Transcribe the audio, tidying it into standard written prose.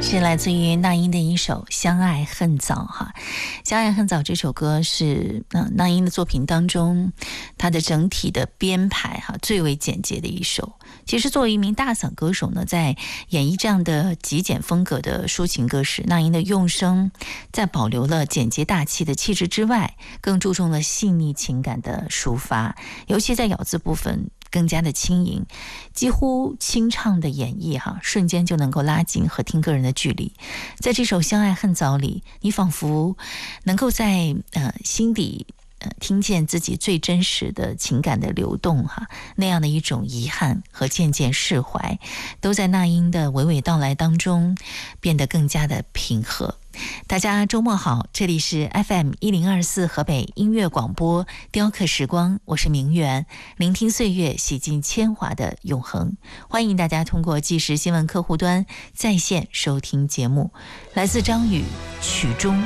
是来自于那英的一首《相爱恨早》哈，《相爱恨早》这首歌是那英的作品当中，它的整体的编排哈最为简洁的一首。其实作为一名大嗓歌手呢，在演绎这样的极简风格的抒情歌时，那英的用声在保留了简洁大气的气质之外，更注重了细腻情感的抒发，尤其在咬字部分更加的轻盈，几乎清唱的演绎哈，瞬间就能够拉近和听歌人的距离。在这首《相爱恨早》里，你仿佛能够在心底听见自己最真实的情感的流动哈，那样的一种遗憾和渐渐释怀，都在那英的娓娓道来当中变得更加的平和。大家周末好，这里是 FM1024 河北音乐广播雕刻时光，我是明媛，聆听岁月，洗尽铅华的永恒。欢迎大家通过即时新闻客户端在线收听节目。来自张宇曲中。